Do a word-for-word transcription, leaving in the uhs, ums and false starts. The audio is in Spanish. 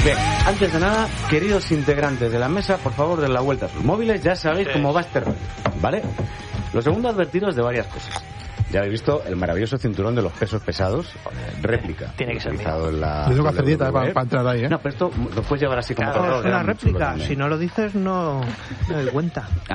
Bien, antes de nada, queridos integrantes de la mesa, por favor, den la vuelta a sus móviles. Ya sabéis sí. cómo va este rollo, ¿vale? Lo segundo, advertiros de varias cosas. Ya habéis visto el maravilloso cinturón de los pesos pesados, réplica. Tiene que ser mío. La, tengo que hacer dieta para, para entrar ahí, ¿eh? No, pero esto lo puedes llevar así como... Claro, es una réplica. Si no lo dices, no me doy cuenta.